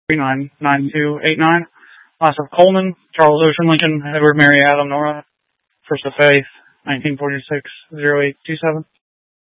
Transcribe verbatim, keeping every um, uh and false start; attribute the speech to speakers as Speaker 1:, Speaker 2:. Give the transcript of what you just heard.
Speaker 1: nine nine two eight nine. Last of Coleman, Charles Ocean Lincoln, Edward Mary Adam Nora. First of Faith, nineteen forty-six, oh eight two seven.